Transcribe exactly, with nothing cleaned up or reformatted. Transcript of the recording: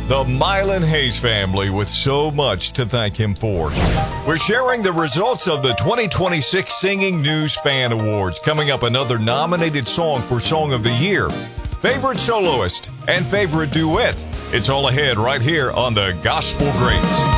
The Mylan Hayes family with so much to thank him for. We're sharing the results of the twenty twenty-six Singing News Fan Awards. Coming up, another nominated song for Song of the Year, favorite soloist, and favorite duet. It's all ahead right here on the Gospel Greats.